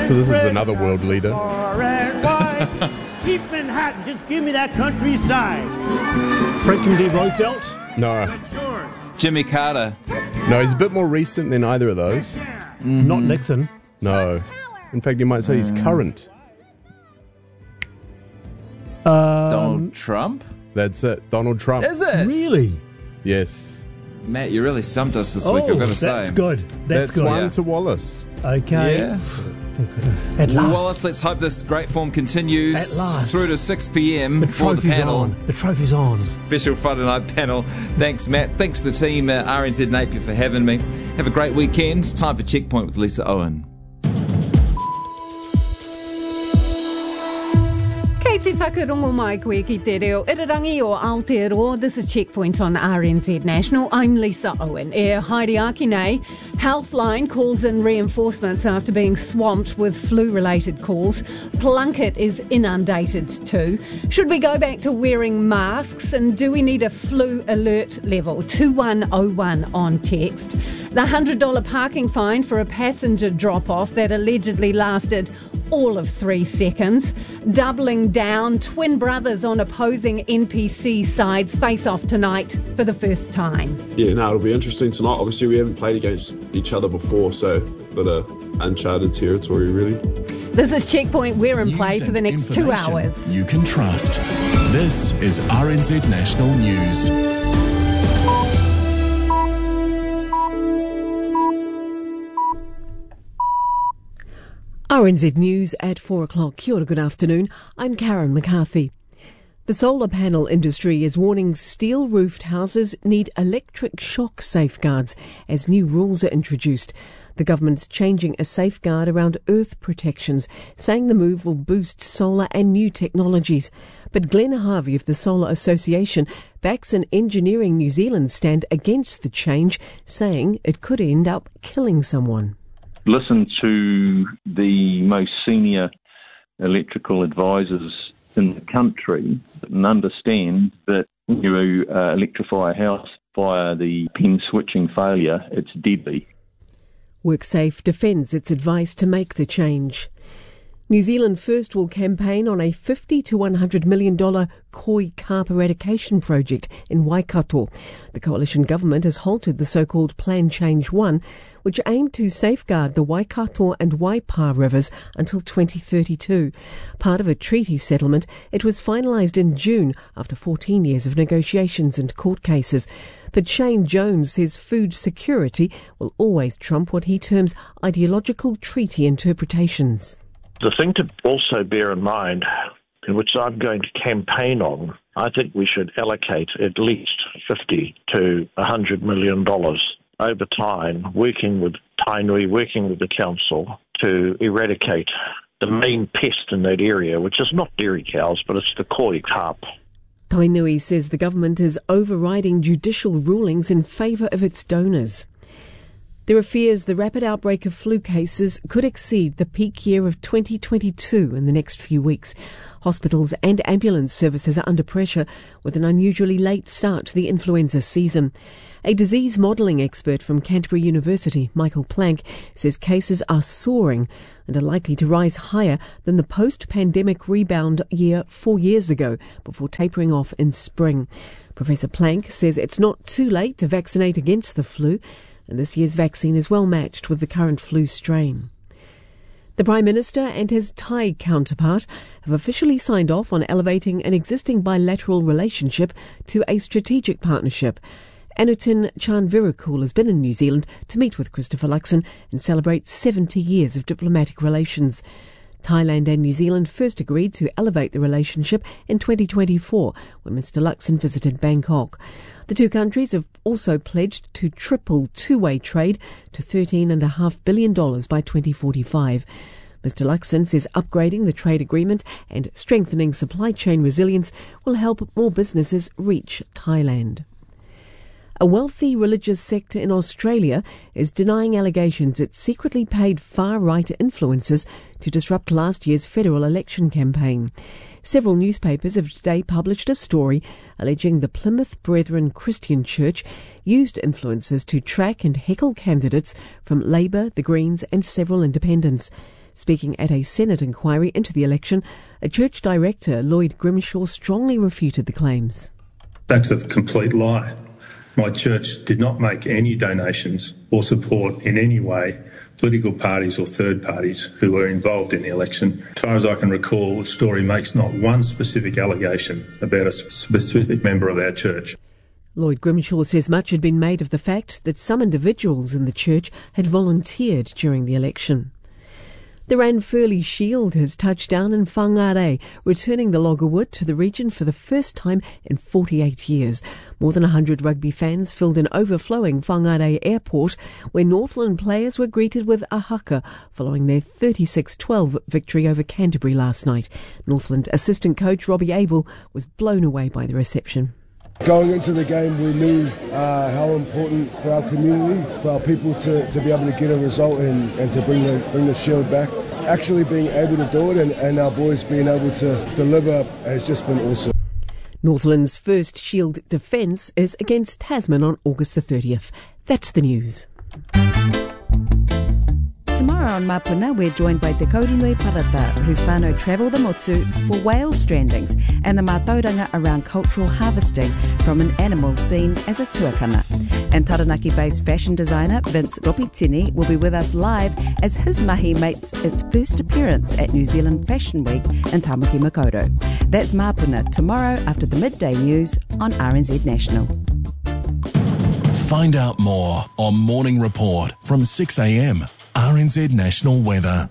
So this is another world leader. Keep Manhattan, just give me that countryside. Franklin D. Roosevelt? No. Jimmy Carter. No, he's a bit more recent than either of those. Not Nixon. No. In fact, you might say he's current. Donald Trump? That's it. Donald Trump. Is it? Really? Yes. Matt, you really stumped us this week, I've got to say. That's good. That's good. One to Wallace. Okay. Yeah. Thank goodness. At last. Wallace, let's hope this great form continues At last. through to 6 p.m. The for the trophy's panel. on. The trophy's on. Special Friday night panel. Thanks, Matt. Thanks to the team, RNZ Napier, for having me. Have a great weekend. It's time for Checkpoint with Lisa Owen. Kei te whakarongo mai koe ki te reo irarangi o Aotearoa. This is Checkpoint on RNZ National. I'm Lisa Owen. Haere aki nei. Healthline calls in reinforcements after being swamped with flu-related calls. Plunkett is inundated too. Should we go back to wearing masks? And do we need a flu alert level? 2101 on text. The $100 parking fine for a passenger drop-off that allegedly lasted all of 3 seconds. Doubling down, twin brothers on opposing NPC sides face off tonight for the first time. Yeah, no, it'll be interesting tonight. Obviously, we haven't played against each other before, so a bit of uncharted territory, really. This is Checkpoint. We're in play for the next 2 hours. You can trust. This is RNZ National News. RNZ News at 4 o'clock. Kia ora, good afternoon. I'm Karen McCarthy. The solar panel industry is warning steel-roofed houses need electric shock safeguards as new rules are introduced. The government's changing a safeguard around earth protections, saying the move will boost solar and new technologies. But Glenn Harvey of the Solar Association backs an Engineering New Zealand stand against the change, saying it could end up killing someone. Listen to the most senior electrical advisors in the country and understand that when you electrify a house via the pin switching failure, it's deadly. WorkSafe defends its advice to make the change. New Zealand First will campaign on a $50 to $100 million koi carp eradication project in Waikato. The coalition government has halted the so-called Plan Change 1, which aimed to safeguard the Waikato and Waipa rivers until 2032. Part of a treaty settlement, it was finalised in June after 14 years of negotiations and court cases. But Shane Jones says food security will always trump what he terms ideological treaty interpretations. The thing to also bear in mind, in which I'm going to campaign on, I think we should allocate at least $50 to $100 million over time, working with Tainui, working with the council to eradicate the main pest in that area, which is not dairy cows, but it's the koi carp. Tainui says the government is overriding judicial rulings in favour of its donors. There are fears the rapid outbreak of flu cases could exceed the peak year of 2022 in the next few weeks. Hospitals and ambulance services are under pressure with an unusually late start to the influenza season. A disease modelling expert from Canterbury University, Michael Plank, says cases are soaring and are likely to rise higher than the post-pandemic rebound year 4 years ago before tapering off in spring. Professor Plank says it's not too late to vaccinate against the flu, and this year's vaccine is well matched with the current flu strain. The Prime Minister and his Thai counterpart have officially signed off on elevating an existing bilateral relationship to a strategic partnership. Anutin Chanvirakul has been in New Zealand to meet with Christopher Luxon and celebrate 70 years of diplomatic relations. Thailand and New Zealand first agreed to elevate the relationship in 2024 when Mr. Luxon visited Bangkok. The two countries have also pledged to triple two-way trade to $13.5 billion by 2045. Mr. Luxon says upgrading the trade agreement and strengthening supply chain resilience will help more businesses reach Thailand. A wealthy religious sector in Australia is denying allegations it secretly paid far-right influencers to disrupt last year's federal election campaign. Several newspapers have today published a story alleging the Plymouth Brethren Christian Church used influencers to track and heckle candidates from Labour, the Greens and several independents. Speaking at a Senate inquiry into the election, a church director, Lloyd Grimshaw, strongly refuted the claims. That's a complete lie. My church did not make any donations or support in any way political parties or third parties who were involved in the election. As far as I can recall, the story makes not one specific allegation about a specific member of our church. Lloyd Grimshaw says much had been made of the fact that some individuals in the church had volunteered during the election. The Ranfurly Shield has touched down in Whangarei, returning the loggerwood to the region for the first time in 48 years. More than 100 rugby fans filled an overflowing Whangarei airport, where Northland players were greeted with a haka following their 36-12 victory over Canterbury last night. Northland assistant coach Robbie Abel was blown away by the reception. Going into the game, we knew how important for our community, for our people to be able to get a result and to bring the shield back. Actually being able to do it and our boys being able to deliver has just been awesome. Northland's first shield defence is against Tasman on August the 30th. That's the news. Tomorrow on Mapuna, we're joined by Te Kaurinui Parata, whose whānau travel the motu for whale strandings and the mātauranga around cultural harvesting from an animal seen as a tuakana. And Taranaki-based fashion designer Vince Ropitini will be with us live as his mahi makes its first appearance at New Zealand Fashion Week in Tamaki Makaurau. That's Mapuna tomorrow after the midday news on RNZ National. Find out more on Morning Report from 6 a.m. RNZ National Weather.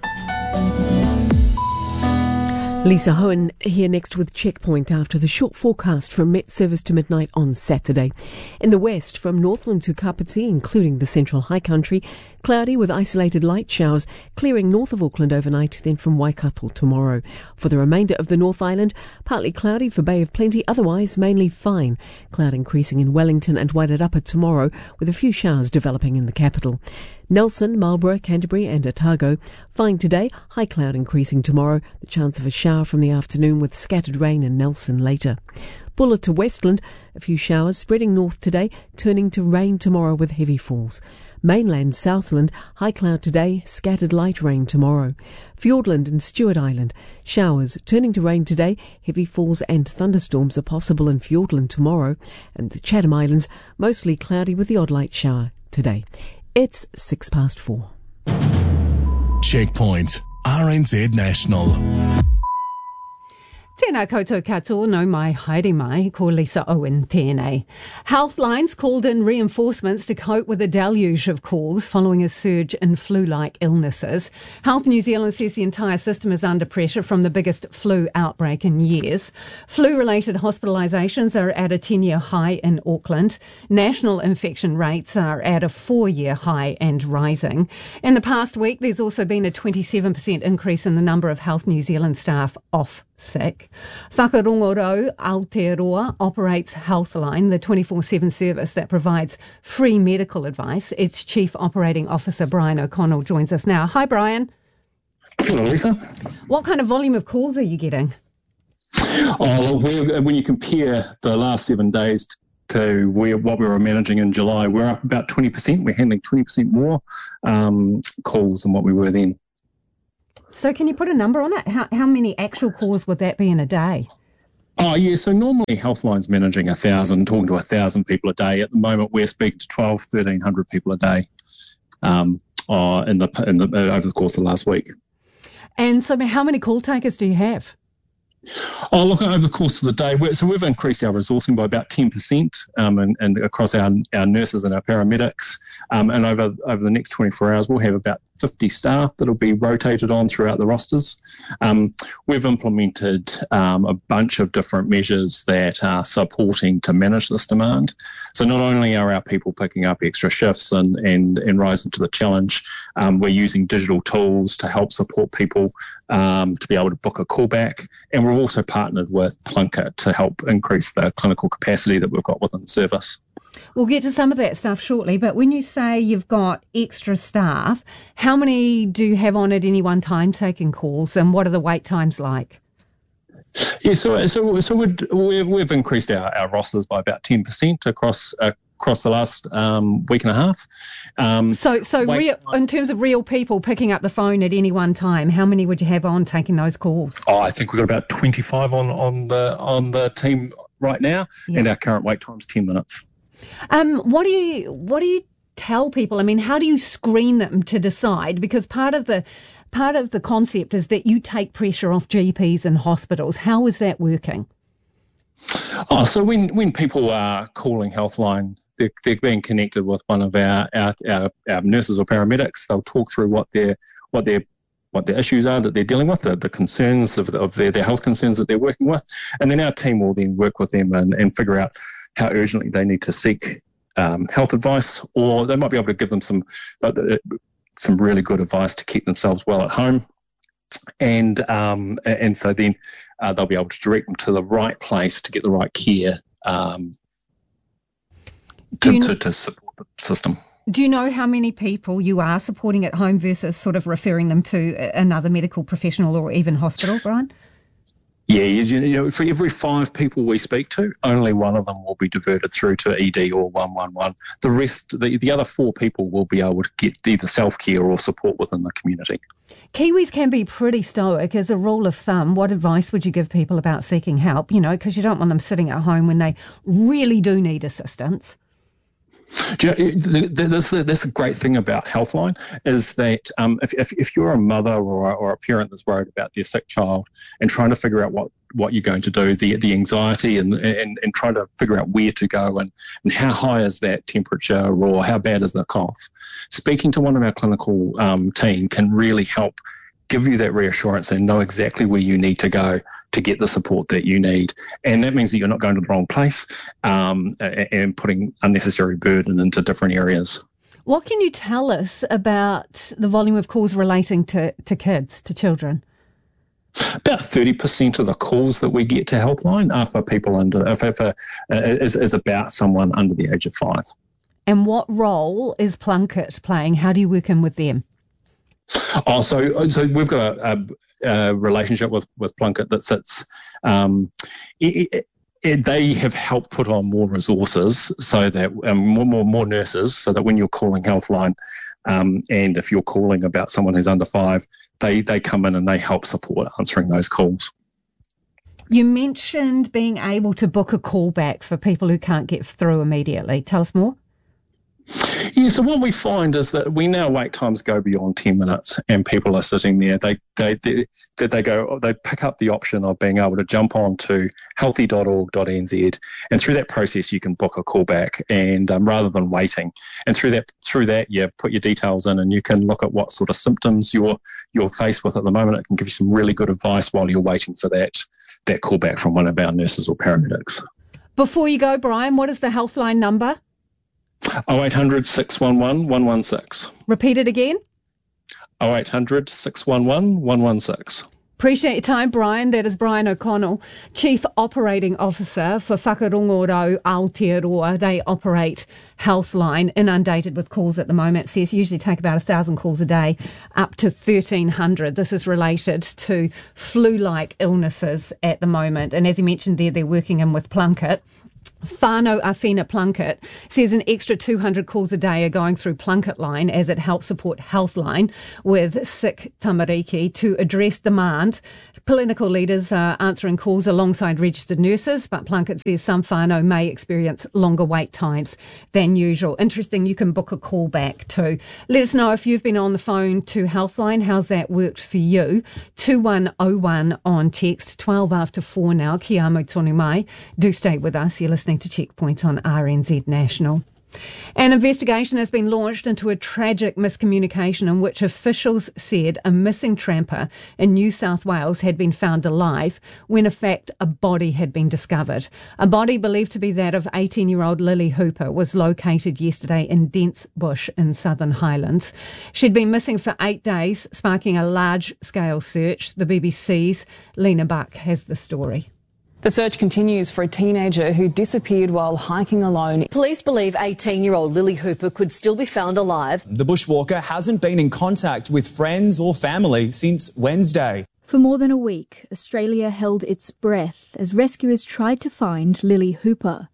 Lisa Hohen here next with Checkpoint after the short forecast from Met Service to midnight on Saturday. In the west, from Northland to Kapiti, including the central high country, cloudy with isolated light showers, clearing north of Auckland overnight, then from Waikato tomorrow. For the remainder of the North Island, partly cloudy for Bay of Plenty, otherwise mainly fine. Cloud increasing in Wellington and Wairarapa tomorrow, with a few showers developing in the capital. Nelson, Marlborough, Canterbury and Otago, fine today, high cloud increasing tomorrow, the chance of a shower from the afternoon with scattered rain in Nelson later. Bulla to Westland, a few showers spreading north today, turning to rain tomorrow with heavy falls. Mainland Southland, high cloud today, scattered light rain tomorrow. Fiordland and Stewart Island, showers turning to rain today, heavy falls and thunderstorms are possible in Fiordland tomorrow. And the Chatham Islands, mostly cloudy with the odd light shower today. It's 4:06. Checkpoint, RNZ National. Tēnā koutou katoa, no mai haere mai, ko Lisa Owen tēnei. Healthlines called in reinforcements to cope with a deluge of calls following a surge in flu-like illnesses. Health New Zealand says the entire system is under pressure from the biggest flu outbreak in years. Flu-related hospitalisations are at a 10-year high in Auckland. National infection rates are at a 4-year high and rising. In the past week, there's also been a 27% increase in the number of Health New Zealand staff off sick. Whakarongorau Aotearoa operates Healthline, the 24/7 service that provides free medical advice. Its Chief Operating Officer Brian O'Connell joins us now. Hi, Brian. Hello, Lisa. What kind of volume of calls are you getting? When you compare the last 7 days to what we were managing in July, we're up about 20%. We're handling 20% more calls than what we were then. So can you put a number on it? How many actual calls would that be in a day? Oh, yeah. So normally Healthline's managing 1,000, talking to 1,000 people a day. At the moment, we're speaking to 1,300 people a day over the course of the last week. And so how many call takers do you have? Oh, look, over the course of the day, we've increased our resourcing by about 10% and across our nurses and our paramedics. And over the next 24 hours, we'll have about 50 staff that'll be rotated on throughout the rosters. We've implemented a bunch of different measures that are supporting to manage this demand. So not only are our people picking up extra shifts and rising to the challenge, we're using digital tools to help support people to be able to book a callback. And we've also partnered with Plunkett to help increase the clinical capacity that we've got within the service. We'll get to some of that stuff shortly, but when you say you've got extra staff, how many do you have on at any one time taking calls, and what are the wait times like? Yeah, so we've increased our rosters by about 10% across across the last week and a half. In terms of real people picking up the phone at any one time, how many would you have on taking those calls? I think we've got about 25 on the team right now, and our current wait time's 10 minutes. What do you tell people? I mean, how do you screen them to decide? Because part of the concept is that you take pressure off GPs and hospitals. How is that working? So when people are calling Healthline, they're being connected with one of our nurses or paramedics. They'll talk through what their issues are that they're dealing with, the concerns of their health concerns that they're working with, and then our team will then work with them and figure out how urgently they need to seek health advice, or they might be able to give them some really good advice to keep themselves well at home. And so then they'll be able to direct them to the right place to get the right care to support the system. Do you know how many people you are supporting at home versus sort of referring them to another medical professional or even hospital, Brian? Yeah, for every 5 people we speak to, only one of them will be diverted through to ED or 111. The rest, the other 4 people will be able to get either self-care or support within the community. Kiwis can be pretty stoic. As a rule of thumb, what advice would you give people about seeking help? Because you don't want them sitting at home when they really do need assistance. Do you know, that's a great thing about Healthline is that if you're a mother or a parent that's worried about their sick child and trying to figure out what you're going to do, the anxiety and trying to figure out where to go and how high is that temperature or how bad is the cough, speaking to one of our clinical team can really help give you that reassurance and know exactly where you need to go to get the support that you need. And that means that you're not going to the wrong place and putting unnecessary burden into different areas. What can you tell us about the volume of calls relating to kids, to children? About 30% of the calls that we get to Healthline are for people is about someone under the age of 5. And what role is Plunket playing? How do you work in with them? So we've got a relationship with Plunket that sits. They have helped put on more resources so that more nurses, so that when you're calling Healthline, and if you're calling about someone who's under 5, they come in and they help support answering those calls. You mentioned being able to book a call back for people who can't get through immediately. Tell us more. Yeah, so what we find is that we now wait times go beyond 10 minutes and people are sitting there. They pick up the option of being able to jump on to healthy.org.nz, and through that process you can book a call back and rather than waiting. And through that you put your details in and you can look at what sort of symptoms you're faced with at the moment. It can give you some really good advice while you're waiting for that call back from one of our nurses or paramedics. Before you go, Brian, what is the Healthline number? 0800 611 116. Repeat it again. 0800 611 116. Appreciate your time, Brian. That is Brian O'Connell, Chief Operating Officer for Whakarongo Aotearoa. They operate Healthline, inundated with calls at the moment. It says usually take about 1,000 calls a day, up to 1,300. This is related to flu-like illnesses at the moment. And as you mentioned there, they're working in with Plunket. Whānau Awhina Plunket says an extra 200 calls a day are going through Plunket Line as it helps support Healthline with sick tamariki to address demand. Clinical leaders are answering calls alongside registered nurses, but Plunket says some whānau may experience longer wait times than usual. Interesting, you can book a call back too. Let us know if you've been on the phone to Healthline. How's that worked for you? 2101 on text, 12 after 4 now. Ki amo tonu mai. Do stay with us. You're listening to Checkpoint on RNZ National. An investigation has been launched into a tragic miscommunication in which officials said a missing tramper in New South Wales had been found alive when in fact a body had been discovered. A body believed to be that of 18-year-old Lily Hooper was located yesterday in Dents Bush in Southern Highlands. She'd been missing for 8 days, sparking a large-scale search. The BBC's Lena Buck has the story. The search continues for a teenager who disappeared while hiking alone. Police believe 18-year-old Lily Hooper could still be found alive. The bushwalker hasn't been in contact with friends or family since Wednesday. For more than a week, Australia held its breath as rescuers tried to find Lily Hooper.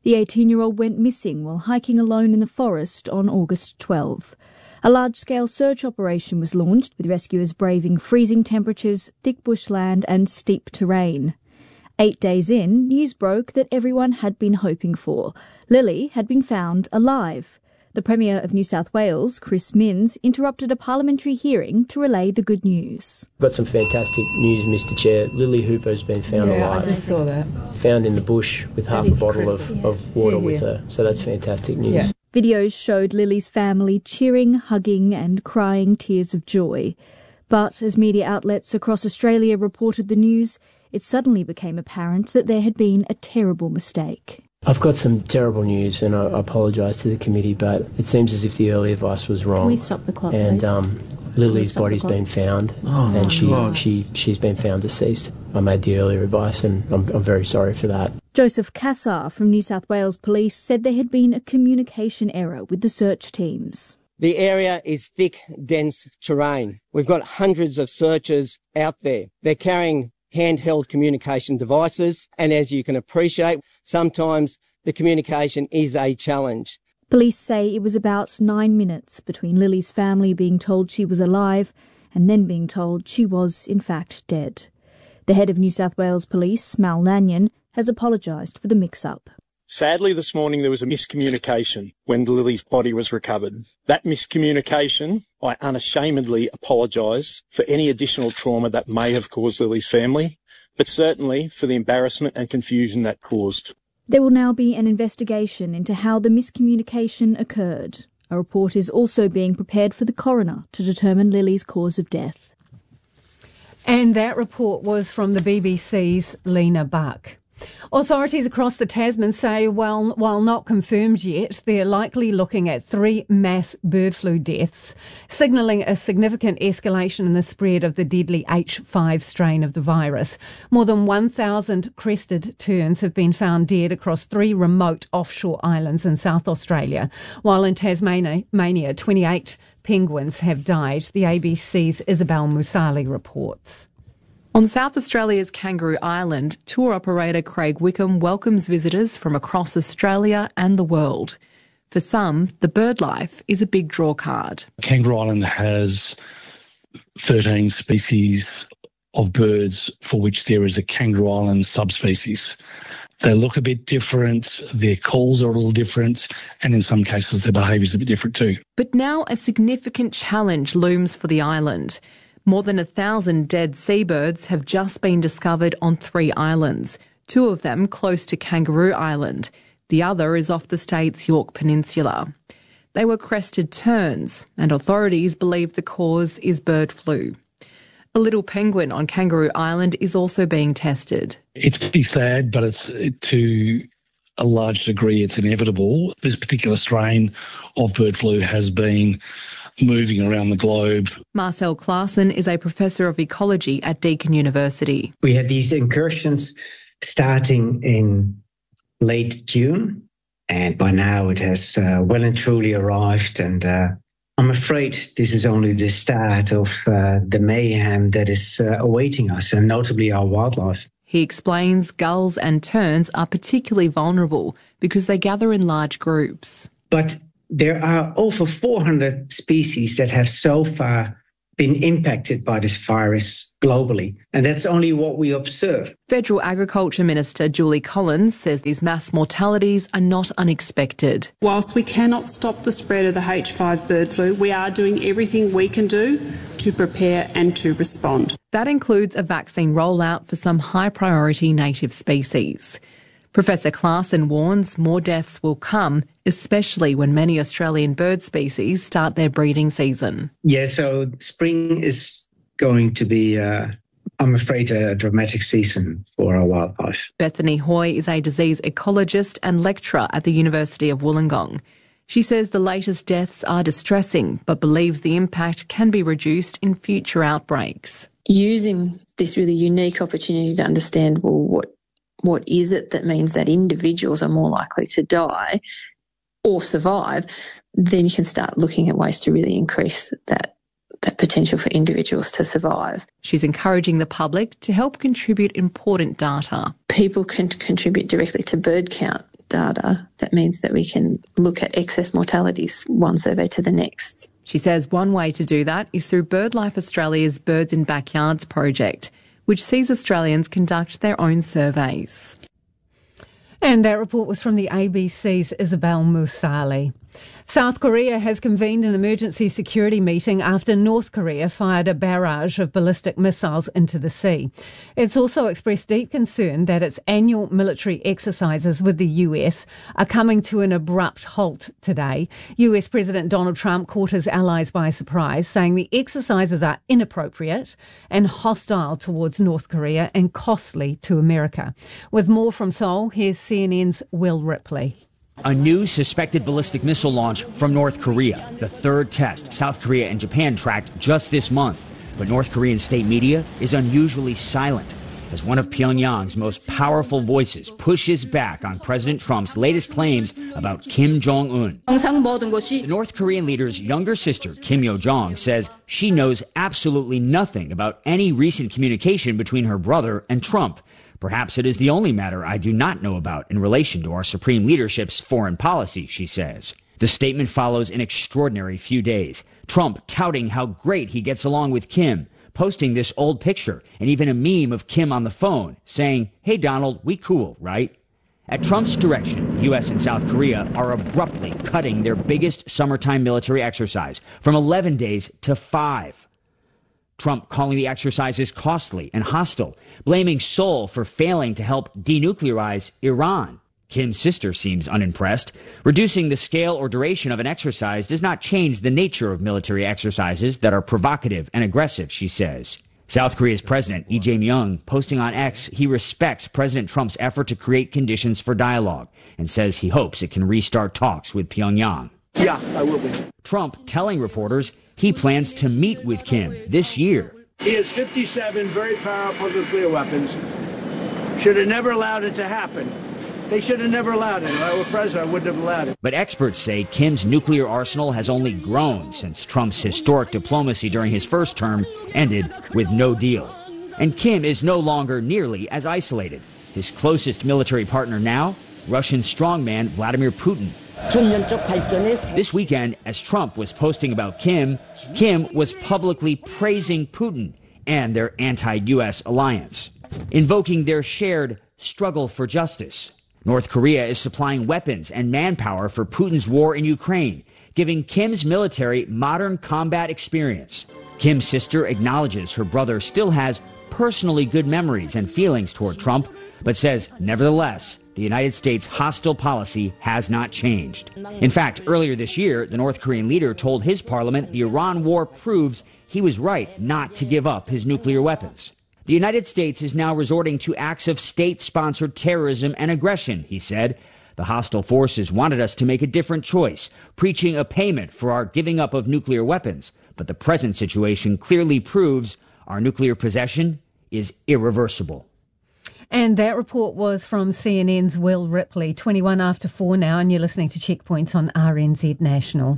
The 18-year-old went missing while hiking alone in the forest on August 12. A large-scale search operation was launched, with rescuers braving freezing temperatures, thick bushland and steep terrain. 8 days in, news broke that everyone had been hoping for. Lily had been found alive. The Premier of New South Wales, Chris Minns, interrupted a parliamentary hearing to relay the good news. We've got some fantastic news, Mr Chair. Lily Hooper has been found alive. I just saw that. Found in the bush with half a bottle of water with her. So that's fantastic news. Yeah. Videos showed Lily's family cheering, hugging and crying tears of joy. But as media outlets across Australia reported the news, it suddenly became apparent that there had been a terrible mistake. I've got some terrible news, and I apologise to the committee, but it seems as if the early advice was wrong. Can we stop the clock, and please? Lily's body's been found, and she's been found deceased. I made the earlier advice, and I'm very sorry for that. Joseph Cassar from New South Wales Police said there had been a communication error with the search teams. The area is thick, dense terrain. We've got hundreds of searchers out there. They're carrying handheld communication devices, and as you can appreciate, sometimes the communication is a challenge. Police say it was about 9 minutes between Lily's family being told she was alive and then being told she was, in fact, dead. The head of New South Wales Police, Mal Lanyon, has apologised for the mix-up. Sadly, this morning there was a miscommunication when Lily's body was recovered. That miscommunication, I unashamedly apologise for any additional trauma that may have caused Lily's family, but certainly for the embarrassment and confusion that caused. There will now be an investigation into how the miscommunication occurred. A report is also being prepared for the coroner to determine Lily's cause of death. And that report was from the BBC's Lena Buck. Authorities across the Tasman say, while not confirmed yet, they're likely looking at 3 mass bird flu deaths, signalling a significant escalation in the spread of the deadly H5 strain of the virus. More than 1,000 crested terns have been found dead across 3 remote offshore islands in South Australia, while in Tasmania, 28 penguins have died. The ABC's Isabel Musali reports. On South Australia's Kangaroo Island, tour operator Craig Wickham welcomes visitors from across Australia and the world. For some, the bird life is a big draw card. Kangaroo Island has 13 species of birds for which there is a Kangaroo Island subspecies. They look a bit different, their calls are a little different, and in some cases their behaviour is a bit different too. But now a significant challenge looms for the island. More than 1,000 dead seabirds have just been discovered on 3 islands, 2 of them close to Kangaroo Island. The other is off the state's Yorke Peninsula. They were crested terns, and authorities believe the cause is bird flu. A little penguin on Kangaroo Island is also being tested. It's pretty sad, but it's to a large degree it's inevitable. This particular strain of bird flu has been moving around the globe. Marcel Claassen is a professor of ecology at Deakin University. We had these incursions starting in late June, and by now it has well and truly arrived, and I'm afraid this is only the start of the mayhem that is awaiting us, and notably our wildlife. He explains gulls and terns are particularly vulnerable because they gather in large groups. But there are over 400 species that have so far been impacted by this virus globally, and that's only what we observe. Federal Agriculture Minister Julie Collins says these mass mortalities are not unexpected. Whilst we cannot stop the spread of the H5 bird flu, we are doing everything we can do to prepare and to respond. That includes a vaccine rollout for some high-priority native species. Professor Claassen warns more deaths will come, especially when many Australian bird species start their breeding season. Yeah, so spring is going to be, I'm afraid, a dramatic season for our wildlife. Bethany Hoy is a disease ecologist and lecturer at the University of Wollongong. She says the latest deaths are distressing, but believes the impact can be reduced in future outbreaks. Using this really unique opportunity to understand, well, what is it that means that individuals are more likely to die or survive, then you can start looking at ways to really increase that potential for individuals to survive. She's encouraging the public to help contribute important data. People can contribute directly to bird count data, that means that we can look at excess mortalities one survey to the next. She says one way to do that is through BirdLife Australia's Birds in Backyards project, which sees Australians conduct their own surveys. And that report was from the ABC's Isabel Musali. South Korea has convened an emergency security meeting after North Korea fired a barrage of ballistic missiles into the sea. It's also expressed deep concern that its annual military exercises with the US are coming to an abrupt halt today. US President Donald Trump caught his allies by surprise, saying the exercises are inappropriate and hostile towards North Korea and costly to America. With more from Seoul, here's CNN's Will Ripley. A new suspected ballistic missile launch from North Korea, the third test South Korea and Japan tracked just this month. But North Korean state media is unusually silent as one of Pyongyang's most powerful voices pushes back on President Trump's latest claims about Kim Jong-un. The North Korean leader's younger sister, Kim Yo-jong, says she knows absolutely nothing about any recent communication between her brother and Trump. Perhaps it is the only matter I do not know about in relation to our supreme leadership's foreign policy, she says. The statement follows an extraordinary few days. Trump touting how great he gets along with Kim, posting this old picture and even a meme of Kim on the phone, saying, "Hey Donald, we cool, right?" At Trump's direction, the U.S. and South Korea are abruptly cutting their biggest summertime military exercise from 11 days to 5. Trump calling the exercises costly and hostile, blaming Seoul for failing to help denuclearize Iran. Kim's sister seems unimpressed. Reducing the scale or duration of an exercise does not change the nature of military exercises that are provocative and aggressive, she says. South Korea's president, Lee Jae-myung, posting on X he respects President Trump's effort to create conditions for dialogue and says he hopes it can restart talks with Pyongyang. Yeah, I will be. Trump telling reporters he plans to meet with Kim this year. He has 57 very powerful nuclear weapons. Should have never allowed it to happen. They should have never allowed it. If I were president, I wouldn't have allowed it. But experts say Kim's nuclear arsenal has only grown since Trump's historic diplomacy during his first term ended with no deal. And Kim is no longer nearly as isolated. His closest military partner now, Russian strongman Vladimir Putin. This weekend, as Trump was posting about Kim, Kim was publicly praising Putin and their anti-U.S. alliance, invoking their shared struggle for justice. North Korea is supplying weapons and manpower for Putin's war in Ukraine, giving Kim's military modern combat experience. Kim's sister acknowledges her brother still has personally good memories and feelings toward Trump, but says, nevertheless, the United States' hostile policy has not changed. In fact, earlier this year, the North Korean leader told his parliament the Iran war proves he was right not to give up his nuclear weapons. The United States is now resorting to acts of state-sponsored terrorism and aggression, he said. The hostile forces wanted us to make a different choice, preaching a payment for our giving up of nuclear weapons. But the present situation clearly proves our nuclear possession is irreversible. And that report was from CNN's Will Ripley, 21 after 4 now, and you're listening to Checkpoints on RNZ National.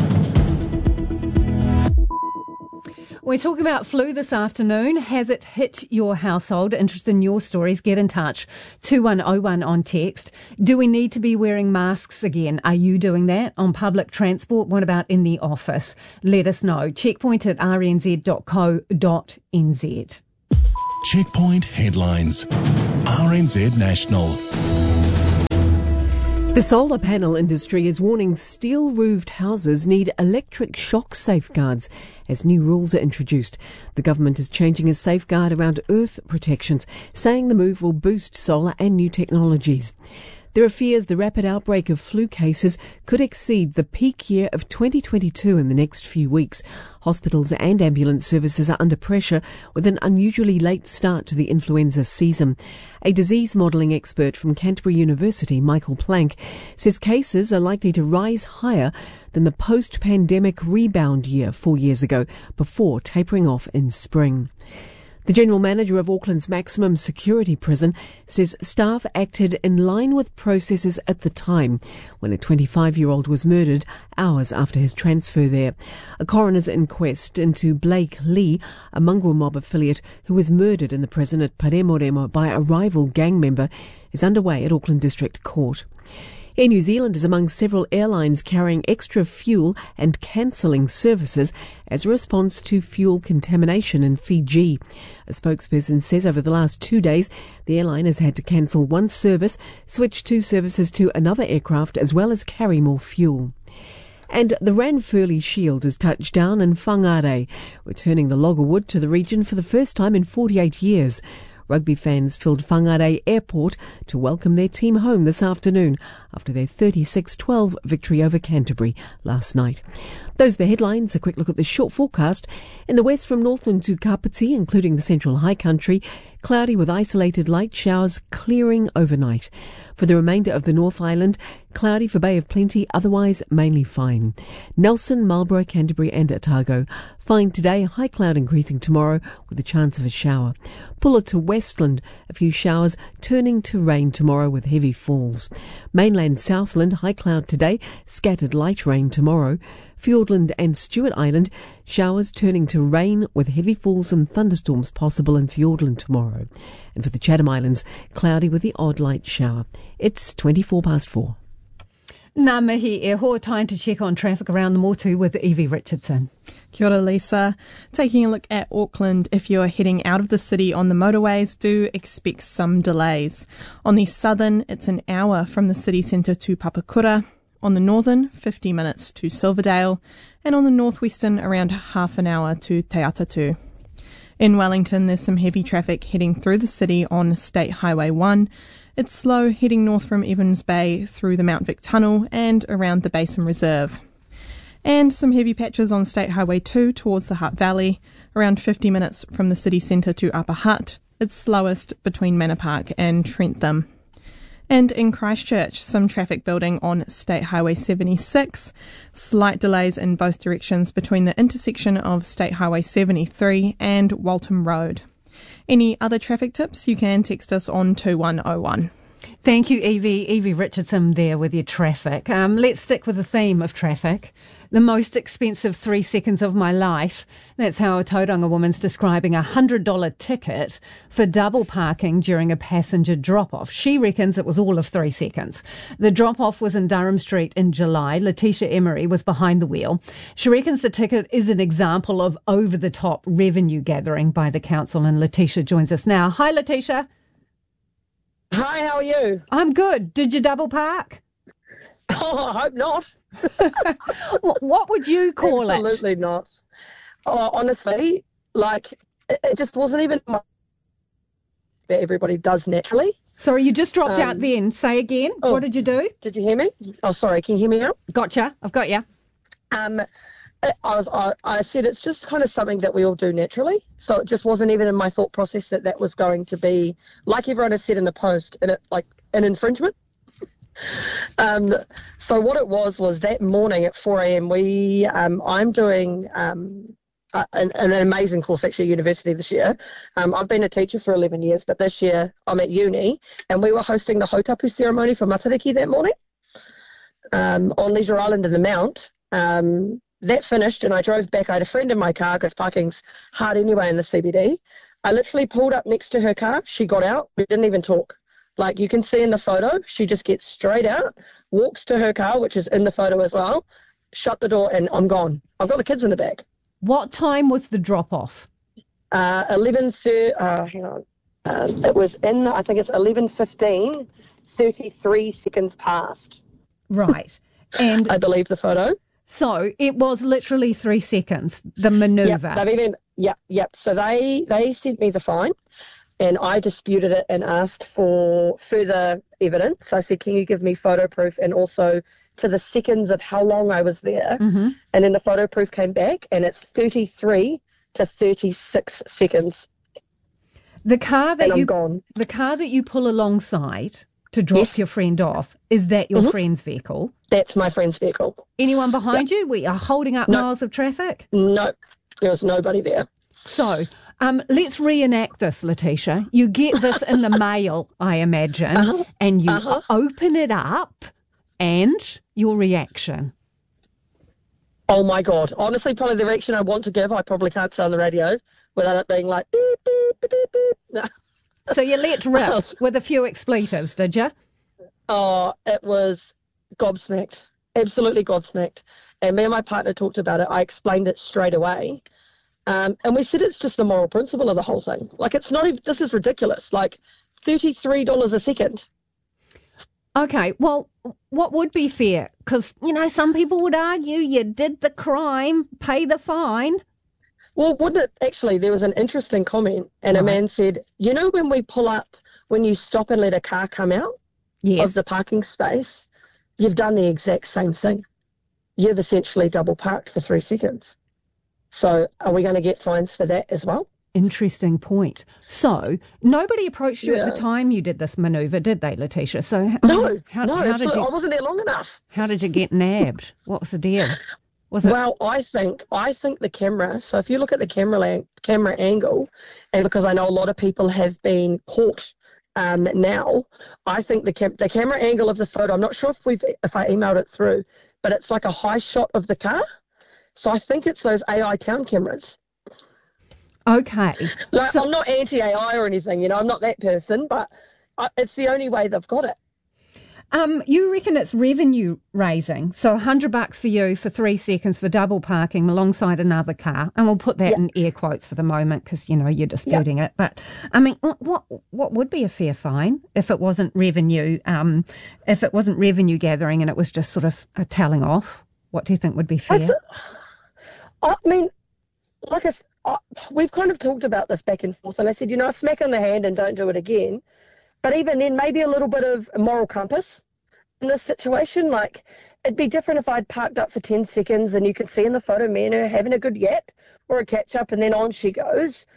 We're talking about flu this afternoon. Has it hit your household? Interested in your stories? Get in touch. 2101 on text. Do we need to be wearing masks again? Are you doing that on public transport? What about in the office? Let us know. checkpoint@rnz.co.nz. Checkpoint headlines. RNZ National. The solar panel industry is warning steel-roofed houses need electric shock safeguards as new rules are introduced. The government is changing a safeguard around earth protections, saying the move will boost solar and new technologies. There are fears the rapid outbreak of flu cases could exceed the peak year of 2022 in the next few weeks. Hospitals and ambulance services are under pressure with an unusually late start to the influenza season. A disease modelling expert from Canterbury University, Michael Plank, says cases are likely to rise higher than the post-pandemic rebound year 4 years ago, before tapering off in spring. The General Manager of Auckland's maximum security prison says staff acted in line with processes at the time when a 25-year-old was murdered hours after his transfer there. A coroner's inquest into Blake Lee, a mongrel mob affiliate who was murdered in the prison at Paremoremo by a rival gang member, is underway at Auckland District Court. Air New Zealand is among several airlines carrying extra fuel and cancelling services as a response to fuel contamination in Fiji. A spokesperson says over the last 2 days, the airline has had to cancel one service, switch 2 services to another aircraft, as well as carry more fuel. And the Ranfurly Shield has touched down in Whangarei, returning the loggerwood to the region for the first time in 48 years. Rugby fans filled Whangarei Airport to welcome their team home this afternoon after their 36-12 victory over Canterbury last night. Those are the headlines. A quick look at the short forecast. In the west from Northland to Kapiti, including the central high country, cloudy with isolated light showers clearing overnight. For the remainder of the North Island, cloudy for Bay of Plenty, otherwise mainly fine. Nelson, Marlborough, Canterbury and Otago, fine today, high cloud increasing tomorrow with a chance of a shower. Puller to Westland, a few showers turning to rain tomorrow with heavy falls. Mainland Southland, high cloud today, scattered light rain tomorrow. Fiordland and Stewart Island, showers turning to rain with heavy falls and thunderstorms possible in Fiordland tomorrow. And for the Chatham Islands, cloudy with the odd light shower. It's 4:24. Ngā mihi e ho, time to check on traffic around the Motu with Evie Richardson. Kia ora, Lisa. Taking a look at Auckland, if you're heading out of the city on the motorways, do expect some delays. On the southern, it's an hour from the city centre to Papakura. On the northern, 50 minutes to Silverdale. And on the northwestern, around half an hour to Te Atatu. In Wellington, there's some heavy traffic heading through the city on State Highway 1. It's slow heading north from Evans Bay through the Mount Vic Tunnel and around the Basin Reserve. And some heavy patches on State Highway 2 towards the Hutt Valley, around 50 minutes from the city centre to Upper Hutt. It's slowest between Manor Park and Trentham. And in Christchurch, some traffic building on State Highway 76. Slight delays in both directions between the intersection of State Highway 73 and Waltham Road. Any other traffic tips, you can text us on 2101. Thank you, Evie. Evie Richardson there with your traffic. Let's stick with the theme of traffic. The most expensive 3 seconds of my life. That's how a Tauranga woman's describing a $100 ticket for double parking during a passenger drop-off. She reckons it was all of 3 seconds. The drop-off was in Durham Street in July. Letitia Emery was behind the wheel. She reckons the ticket is an example of over-the-top revenue gathering by the council, and Letitia joins us now. Hi, Letitia. Hi, how are you? I'm good. Did you double park? Oh, I hope not. What would you call it? Absolutely not. Oh, honestly, it just wasn't even that everybody does naturally. Sorry, you just dropped out then. Say again. Oh, what did you do? Did you hear me? Oh, sorry. Can you hear me now? Gotcha. I've got you. I said it's just kind of something that we all do naturally. So it just wasn't even in my thought process that was going to be, like everyone has said in the post, an infringement. So what it was that morning at 4 a.m. I'm doing an amazing course actually at university this year. I've been a teacher for 11 years, but this year I'm at uni, and we were hosting the Hautapu ceremony for Matariki that morning on Leisure Island in the Mount. That finished and I drove back. I had a friend in my car because parking's hard anyway in the CBD. I literally pulled up next to her car. She got out. We didn't even talk. Like you can see in the photo, she just gets straight out, walks to her car, which is in the photo as well, shut the door, and I'm gone. I've got the kids in the back. What time was the drop-off? 11:30. Hang on. It was I think it's 11:15, 33 seconds past. Right. And I believe the photo. So it was literally 3 seconds, the manoeuvre. Yep. So they sent me the fine, and I disputed it and asked for further evidence. I said, can you give me photo proof and also to the seconds of how long I was there? Mm-hmm. And then the photo proof came back, and it's 33 to 36 seconds. The car that I'm gone. The car that you pull alongside to drop your friend off, is that your friend's vehicle? That's my friend's vehicle. Anyone behind you? We are holding up miles of traffic? No, there was nobody there. So Let's reenact this, Letitia. You get this in the mail, I imagine, and you open it up, and your reaction. Oh, my God. Honestly, probably the reaction I want to give, I probably can't say on the radio without it being like, beep, beep, beep, beep. No. So you let rip with a few expletives, did you? Oh, it was gobsmacked. Absolutely gobsmacked. And me and my partner talked about it. I explained it straight away. And we said it's just the moral principle of the whole thing. Like, it's not even, this is ridiculous. Like, $33 a second. Okay, well, what would be fair? Because, you know, some people would argue you did the crime, pay the fine. Well, wouldn't it actually? There was an interesting comment, and a man said, you know, when we pull up, when you stop and let a car come out of the parking space, you've done the exact same thing. You've essentially double parked for 3 seconds. So are we going to get fines for that as well? Interesting point. So nobody approached you at the time you did this manoeuvre, did they, Letitia? So how did you, I wasn't there long enough. How did you get nabbed? What was the deal? Well, I think the camera. So if you look at the camera angle, and because I know a lot of people have been caught now, I think the camera angle of the photo. I'm not sure if I emailed it through, but it's like a high shot of the car. So I think it's those AI town cameras. Okay. Like, I'm not anti-AI or anything, you know, I'm not that person, but it's the only way they've got it. You reckon it's revenue raising? So $100 for you for 3 seconds for double parking alongside another car, and we'll put that in air quotes for the moment because you know you're disputing it. But I mean, what would be a fair fine if it wasn't revenue? If it wasn't revenue gathering and it was just sort of a telling off, what do you think would be fair? I mean, we've kind of talked about this back and forth, and I said, you know, a smack on the hand and don't do it again. But even then, maybe a little bit of a moral compass in this situation. Like, it'd be different if I'd parked up for 10 seconds and you could see in the photo me and her having a good yap or a catch up, and then on she goes.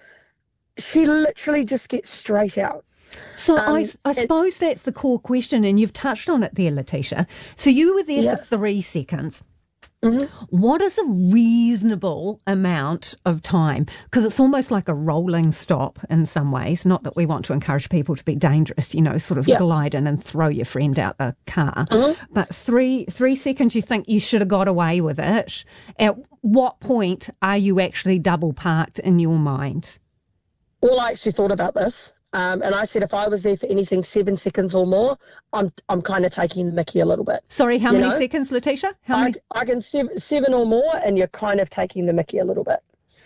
She literally just gets straight out. So I suppose that's the core question, and you've touched on it there, Letitia. So you were there for 3 seconds. Mm-hmm. What is a reasonable amount of time? Because it's almost like a rolling stop in some ways. Not that we want to encourage people to be dangerous, you know, sort of glide in and throw your friend out the car. Mm-hmm. But three seconds, you think you should have got away with it. At what point are you actually double parked in your mind? Well, I actually thought about this. And I said if I was there for anything 7 seconds or more, I'm kind of taking the mickey a little bit. Sorry, how many seconds, Letitia? How many? I can 7 or more, and you're kind of taking the mickey a little bit,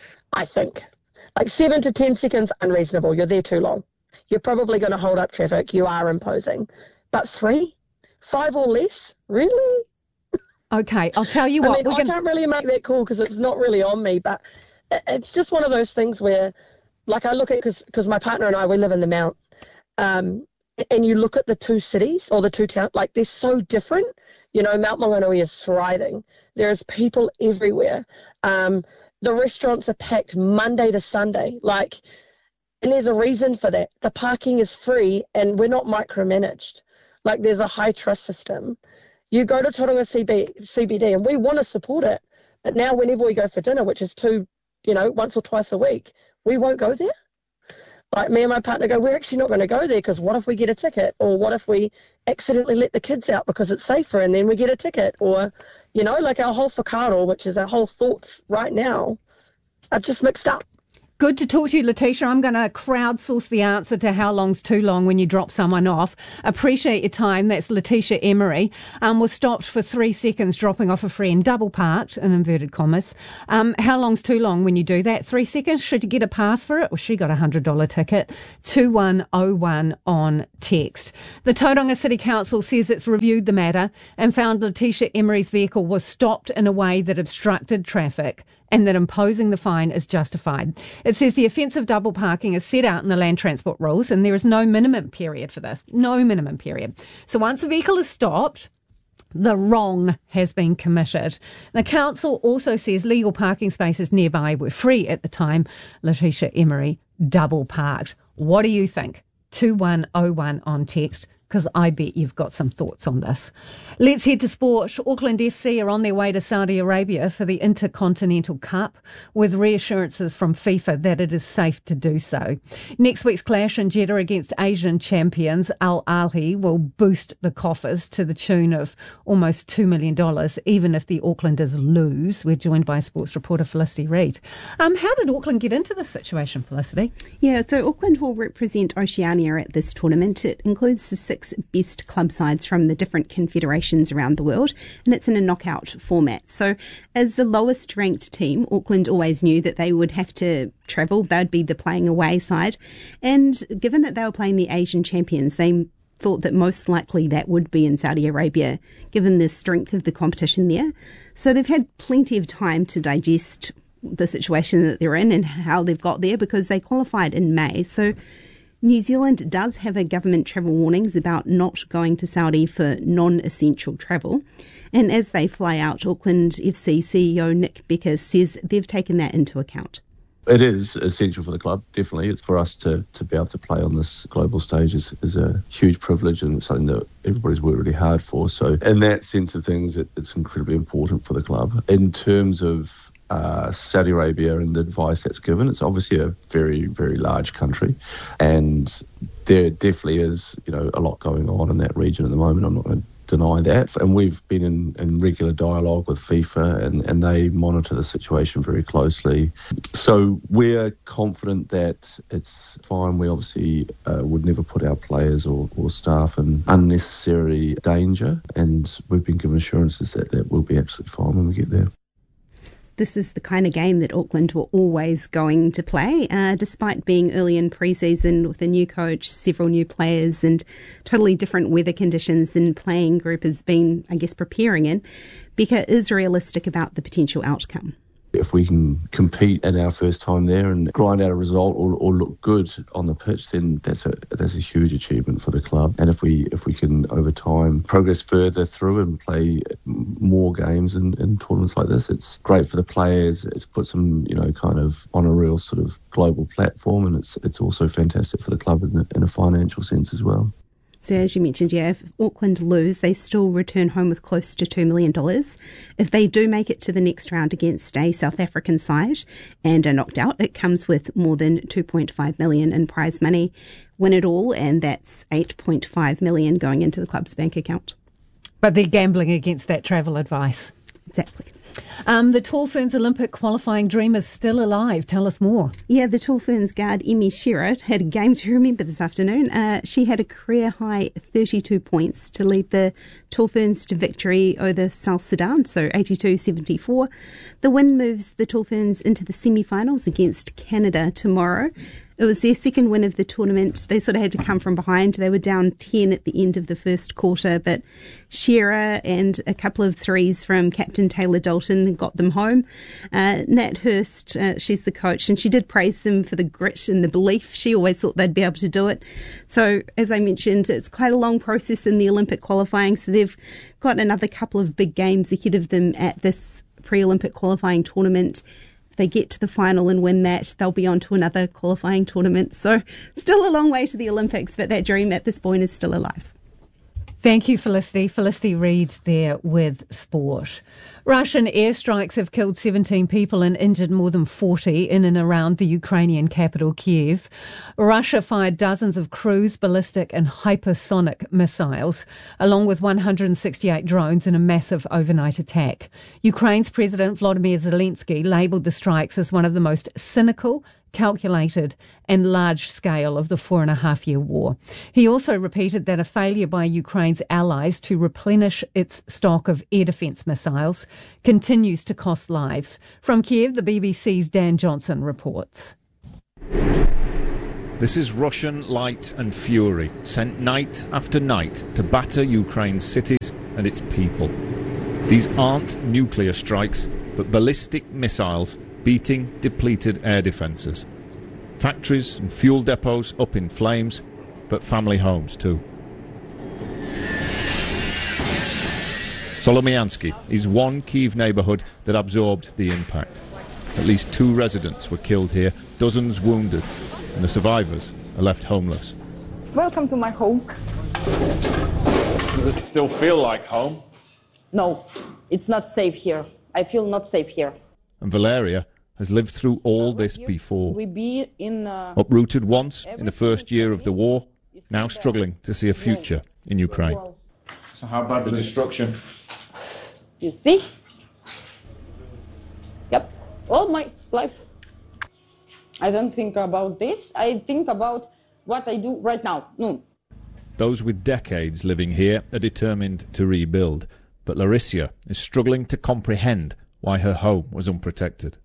I think. Like 7 to 10 seconds, unreasonable. You're there too long. You're probably going to hold up traffic. You are imposing. But 3, 5 or less, really? Okay, I'll tell you what. I can't really make that call because it's not really on me, but it's just one of those things where, like, I look at, because my partner and I, we live in the Mount, and you look at the two cities or the two towns, like, they're so different. You know, Mount Maunganui is thriving. There's people everywhere. The restaurants are packed Monday to Sunday, like, and there's a reason for that. The parking is free and we're not micromanaged. Like, there's a high trust system. You go to Tauranga CBD and we want to support it. But now whenever we go for dinner, which is once or twice a week, we won't go there. Like, me and my partner go, we're actually not going to go there because what if we get a ticket? Or what if we accidentally let the kids out because it's safer and then we get a ticket? Or, you know, like our whole whakaaro, which is our whole thoughts right now, are just mixed up. Good to talk to you, Letitia. I'm going to crowdsource the answer to how long's too long when you drop someone off. Appreciate your time. That's Letitia Emery. Was stopped for 3 seconds dropping off a friend, double parked, in inverted commas. How long's too long when you do that? 3 seconds? Should you get a pass for it? Well, she got a $100 ticket. 2101 on text. The Tauranga City Council says it's reviewed the matter and found Letitia Emery's vehicle was stopped in a way that obstructed traffic and that imposing the fine is justified. It says the offence of double parking is set out in the land transport rules and there is no minimum period for this. No minimum period. So once a vehicle is stopped, the wrong has been committed. The council also says legal parking spaces nearby were free at the time Letitia Emery double parked. What do you think? 2101 on text. because I bet you've got some thoughts on this. Let's head to sport. Auckland FC are on their way to Saudi Arabia for the Intercontinental Cup, with reassurances from FIFA that it is safe to do so. Next week's clash in Jeddah against Asian champions Al Ahly will boost the coffers to the tune of almost $2 million, even if the Aucklanders lose. We're joined by sports reporter Felicity Reid. How did Auckland get into this situation, Felicity? Yeah, so Auckland will represent Oceania at this tournament. It includes the 6 best club sides from the different confederations around the world, and it's in a knockout format. So as the lowest ranked team, Auckland always knew that they would have to travel. They'd be the playing away side. And given that they were playing the Asian champions, they thought that most likely that would be in Saudi Arabia, given the strength of the competition there. So they've had plenty of time to digest the situation that they're in and how they've got there, because they qualified in May. So New Zealand does have a government travel warnings about not going to Saudi for non-essential travel. And as they fly out, Auckland FC CEO Nick Becker says they've taken that into account. It is essential for the club, definitely. It's for us to be able to play on this global stage is a huge privilege, and it's something that everybody's worked really hard for. So in that sense of things, it's incredibly important for the club. In terms of Saudi Arabia and the advice that's given, it's obviously a very, very large country, and there definitely is, a lot going on in that region at the moment. I'm not going to deny that. And we've been in regular dialogue with FIFA, and they monitor the situation very closely. So we're confident that it's fine. We obviously would never put our players or staff in unnecessary danger, and we've been given assurances that we'll be absolutely fine when we get there. This is the kind of game that Auckland were always going to play, despite being early in pre-season with a new coach, several new players and totally different weather conditions than playing group has been, preparing in. Becker is realistic about the potential outcome. If we can compete in our first time there and grind out a result or look good on the pitch, then that's a huge achievement for the club. And if we can over time progress further through and play more games in tournaments like this, it's great for the players. It's puts them kind of on a real sort of global platform, and it's also fantastic for the club in a financial sense as well. So as you mentioned, if Auckland lose, they still return home with close to $2 million. If they do make it to the next round against a South African side and are knocked out, it comes with more than $2.5 million in prize money. Win it all, and that's $8.5 million going into the club's bank account. But they're gambling against that travel advice. Exactly. The Tall Ferns Olympic qualifying dream is still alive. Tell us more. Yeah, the Tall Ferns guard Emmy Shearer had a game to remember this afternoon. She had a career-high 32 points to lead the Tall Ferns to victory over South Sudan, so 82-74. The win moves the Tall Ferns into the semi-finals against Canada tomorrow. It was their second win of the tournament. They sort of had to come from behind. They were down 10 at the end of the first quarter, but Shearer and a couple of threes from captain Taylor Dalton got them home. Nat Hurst, she's the coach, and she did praise them for the grit and the belief. She always thought they'd be able to do it. So, as I mentioned, it's quite a long process in the Olympic qualifying, so they've got another couple of big games ahead of them at this pre-Olympic qualifying tournament. If they get to the final and win that, they'll be on to another qualifying tournament. So still a long way to the Olympics, but that dream at this point is still alive. Thank you, Felicity. Felicity Reid there with sport. Russian airstrikes have killed 17 people and injured more than 40 in and around the Ukrainian capital, Kiev. Russia fired dozens of cruise, ballistic and hypersonic missiles, along with 168 drones in a massive overnight attack. Ukraine's President Volodymyr Zelensky labelled the strikes as one of the most cynical, calculated and large scale of the 4.5-year war. He also repeated that a failure by Ukraine's allies to replenish its stock of air defence missiles continues to cost lives. From Kiev, the BBC's Dan Johnson reports. This is Russian light and fury, sent night after night to batter Ukraine's cities and its people. These aren't nuclear strikes, but ballistic missiles beating depleted air defences. Factories and fuel depots up in flames, but family homes too. Solomyansky is one Kyiv neighbourhood that absorbed the impact. At least 2 residents were killed here, dozens wounded, and the survivors are left homeless. Welcome to my home. Does it still feel like home? No, it's not safe here. I feel not safe here. And Valeria has lived through all this before. We be in Uprooted once in the first year of the war, now struggling to see a future in Ukraine. So how bad the destruction? You see? Yep. All my life. I don't think about this. I think about what I do right now. No. Those with decades living here are determined to rebuild, but Larissa is struggling to comprehend why her home was unprotected.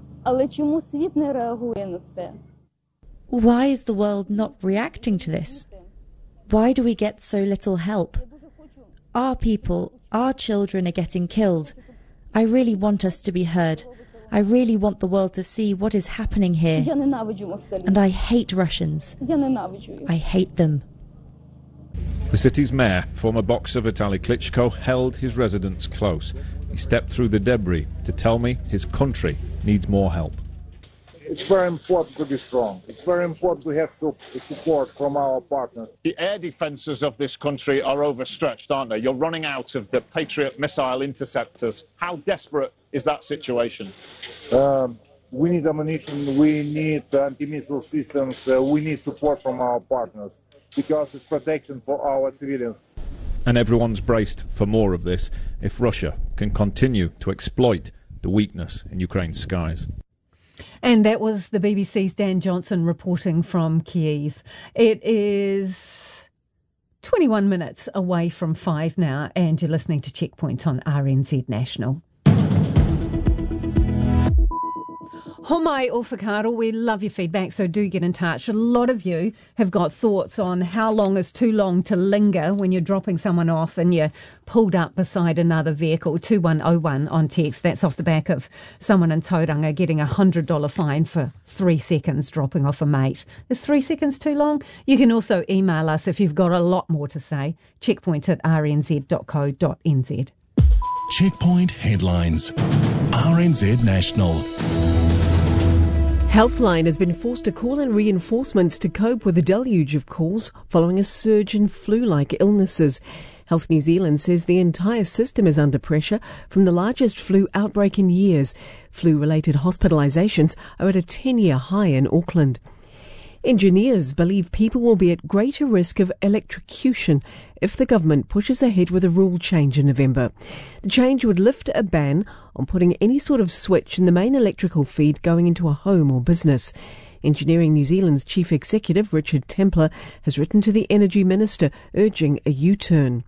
Why is the world not reacting to this? Why do we get so little help? Our people, our children are getting killed. I really want us to be heard. I really want the world to see what is happening here. And I hate Russians. I hate them. The city's mayor, former boxer Vitaly Klitschko, held his residents close. He stepped through the debris to tell me his country needs more help. It's very important to be strong. It's very important to have support from our partners. The air defences of this country are overstretched, aren't they? You're running out of the Patriot missile interceptors. How desperate is that situation? We need ammunition, we need anti-missile systems, we need support from our partners, because it's protection for our civilians. And everyone's braced for more of this if Russia can continue to exploit the weakness in Ukraine's skies. And that was the BBC's Dan Johnson reporting from Kyiv. It is 21 minutes away from 5 now, and you're listening to Checkpoint on RNZ National. Homai o whakaaro, we love your feedback, so do get in touch. A lot of you have got thoughts on how long is too long to linger when you're dropping someone off and you're pulled up beside another vehicle. 2101 on text. That's off the back of someone in Tauranga getting a $100 fine for 3 seconds dropping off a mate. Is 3 seconds too long? You can also email us if you've got a lot more to say. checkpoint@rnz.co.nz. Checkpoint headlines. RNZ National. Healthline has been forced to call in reinforcements to cope with a deluge of calls following a surge in flu-like illnesses. Health New Zealand says the entire system is under pressure from the largest flu outbreak in years. Flu-related hospitalisations are at a 10-year high in Auckland. Engineers believe people will be at greater risk of electrocution if the government pushes ahead with a rule change in November. The change would lift a ban on putting any sort of switch in the main electrical feed going into a home or business. Engineering New Zealand's chief executive, Richard Templer, has written to the Energy Minister urging a U-turn.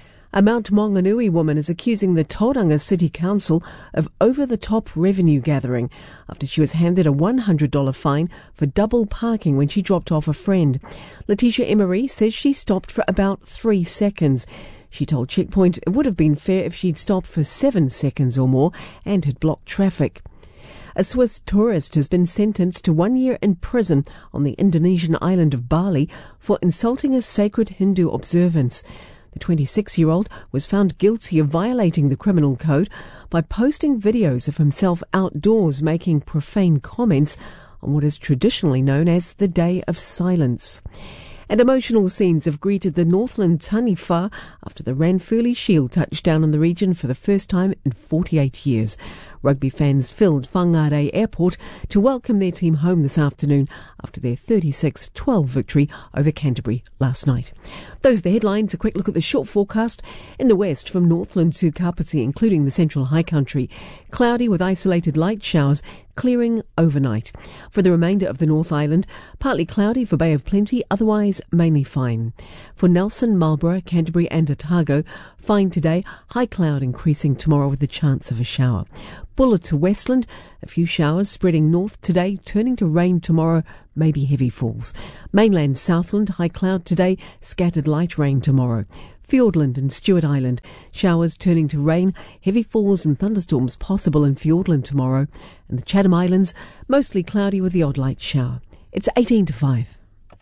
A Mount Maunganui woman is accusing the Tauranga City Council of over-the-top revenue gathering after she was handed a $100 fine for double parking when she dropped off a friend. Letitia Emery says she stopped for about 3 seconds. She told Checkpoint it would have been fair if she'd stopped for 7 seconds or more and had blocked traffic. A Swiss tourist has been sentenced to 1 year in prison on the Indonesian island of Bali for insulting a sacred Hindu observance. The 26-year-old was found guilty of violating the criminal code by posting videos of himself outdoors making profane comments on what is traditionally known as the Day of Silence. And emotional scenes have greeted the Northland Taniwha after the Ranfurly Shield touched down in the region for the first time in 48 years. Rugby fans filled Whangarei Airport to welcome their team home this afternoon after their 36-12 victory over Canterbury last night. Those are the headlines. A quick look at the short forecast. In the west, from Northland to Kapiti, including the Central High Country, cloudy with isolated light showers, clearing overnight. For the remainder of the North Island, partly cloudy for Bay of Plenty, otherwise mainly fine. For Nelson, Marlborough, Canterbury and Otago, fine today, high cloud increasing tomorrow with the chance of a shower. Buller to Westland, a few showers spreading north today, turning to rain tomorrow, maybe heavy falls. Mainland Southland, high cloud today, scattered light rain tomorrow. Fiordland and Stewart Island, showers turning to rain, heavy falls and thunderstorms possible in Fiordland tomorrow. And the Chatham Islands, mostly cloudy with the odd light shower. It's 18 to 5.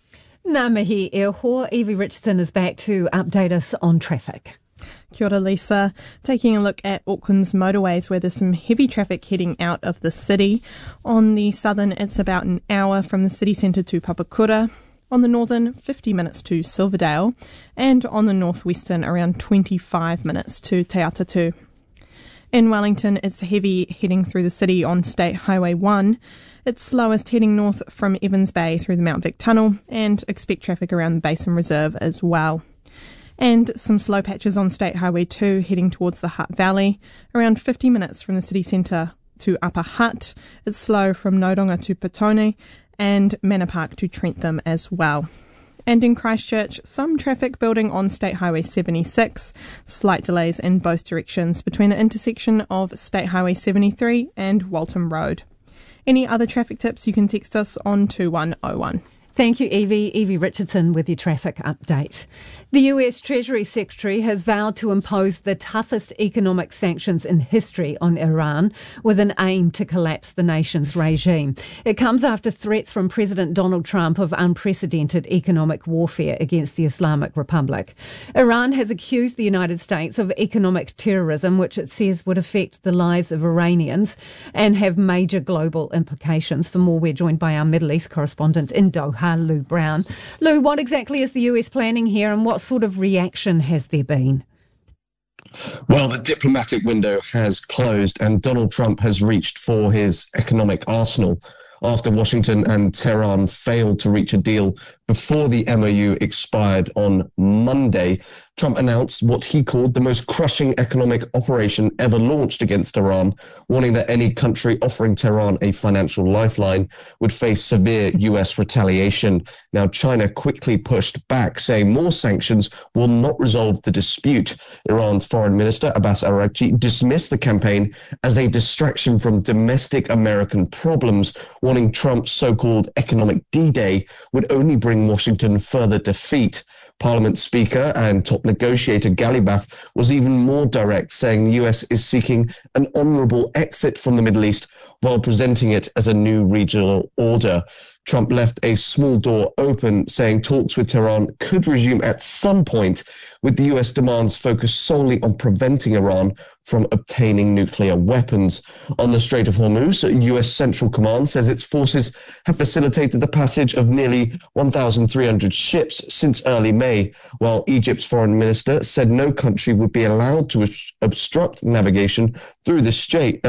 Ngā mihi e hoa. Evie Richardson is back to update us on traffic. Kia ora, Lisa. Taking a look at Auckland's motorways where there's some heavy traffic heading out of the city. On the southern, it's about an hour from the city centre to Papakura. On the northern, 50 minutes to Silverdale, and on the northwestern, around 25 minutes to Te Atatu. In Wellington, it's heavy heading through the city on State Highway 1. It's slowest heading north from Evans Bay through the Mount Vic Tunnel, and expect traffic around the Basin Reserve as well. And some slow patches on State Highway 2 heading towards the Hutt Valley, around 50 minutes from the city centre to Upper Hutt. It's slow from Nodonga to Petone and Manor Park to Trentham as well. And in Christchurch, some traffic building on State Highway 76, slight delays in both directions between the intersection of State Highway 73 and Walton Road. Any other traffic tips, you can text us on 2101. Thank you, Evie. Evie Richardson with your traffic update. The US Treasury Secretary has vowed to impose the toughest economic sanctions in history on Iran with an aim to collapse the nation's regime. It comes after threats from President Donald Trump of unprecedented economic warfare against the Islamic Republic. Iran has accused the United States of economic terrorism, which it says would affect the lives of Iranians and have major global implications. For more, we're joined by our Middle East correspondent in Doha, Lou Brown. Lou, what exactly is the US planning here and what sort of reaction has there been? Well, the diplomatic window has closed and Donald Trump has reached for his economic arsenal after Washington and Tehran failed to reach a deal before the MOU expired on Monday. Trump announced what he called the most crushing economic operation ever launched against Iran, warning that any country offering Tehran a financial lifeline would face severe US retaliation. Now, China quickly pushed back, saying more sanctions will not resolve the dispute. Iran's Foreign Minister Abbas Araghchi dismissed the campaign as a distraction from domestic American problems, warning Trump's so-called economic D-Day would only bring Washington further defeat. Parliament Speaker and top negotiator Ghalibaf was even more direct, saying the US is seeking an honourable exit from the Middle East while presenting it as a new regional order. Trump left a small door open, saying talks with Tehran could resume at some point, with the US demands focused solely on preventing Iran from obtaining nuclear weapons. On the Strait of Hormuz, US Central Command says its forces have facilitated the passage of nearly 1,300 ships since early May, while Egypt's foreign minister said no country would be allowed to obstruct navigation through the strait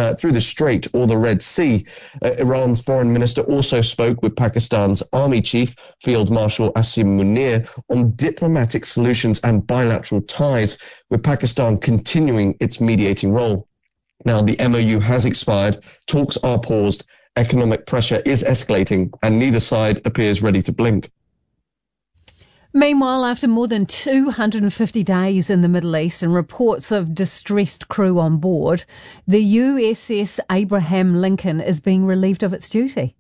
or the Red Sea. Iran's foreign minister also spoke with Pakistan's army chief, Field Marshal Asim Munir, on diplomatic solutions and bilateral ties, with Pakistan continuing its mediating role. Now, the MOU has expired, talks are paused, economic pressure is escalating, and neither side appears ready to blink. Meanwhile, after more than 250 days in the Middle East and reports of distressed crew on board, the USS Abraham Lincoln is being relieved of its duty.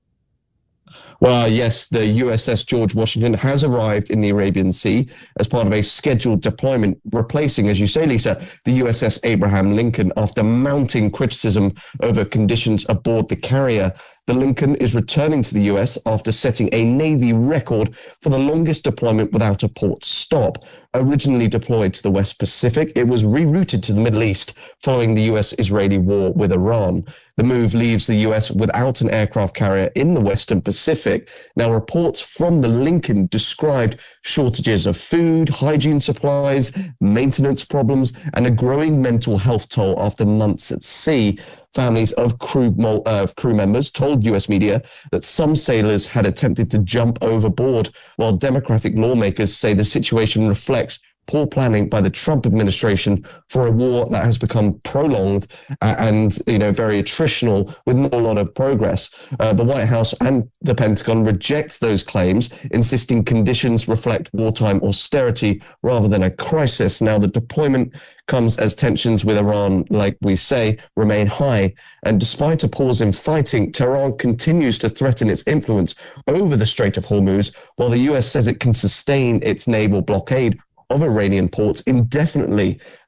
Well, yes, the USS George Washington has arrived in the Arabian Sea as part of a scheduled deployment, replacing, as you say, Lisa, the USS Abraham Lincoln after mounting criticism over conditions aboard the carrier. The Lincoln is returning to the US after setting a Navy record for the longest deployment without a port stop. Originally deployed to the West Pacific, it was rerouted to the Middle East following the US-Israeli war with Iran. The move leaves the US without an aircraft carrier in the Western Pacific. Now, reports from the Lincoln described shortages of food, hygiene supplies, maintenance problems, and a growing mental health toll after months at sea. Families of crew members told US media that some sailors had attempted to jump overboard, while Democratic lawmakers say the situation reflects poor planning by the Trump administration for a war that has become prolonged and, very attritional with not a lot of progress. The White House and the Pentagon rejects those claims, insisting conditions reflect wartime austerity rather than a crisis. Now, the deployment comes as tensions with Iran, like we say, remain high. And despite a pause in fighting, Tehran continues to threaten its influence over the Strait of Hormuz, while the US says it can sustain its naval blockade of Iranian ports indefinitely.